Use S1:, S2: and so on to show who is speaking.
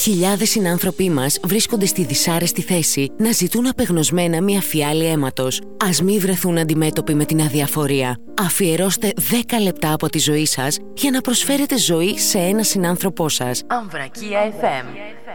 S1: Χιλιάδες συνάνθρωποι μας βρίσκονται στη δυσάρεστη θέση να ζητούν απεγνωσμένα μια φιάλη αίματος. Ας μη βρεθούν αντιμέτωποι με την αδιαφορία. Αφιερώστε 10 λεπτά από τη ζωή σας για να προσφέρετε ζωή σε ένα συνάνθρωπό σας.
S2: Αμβρακία FM.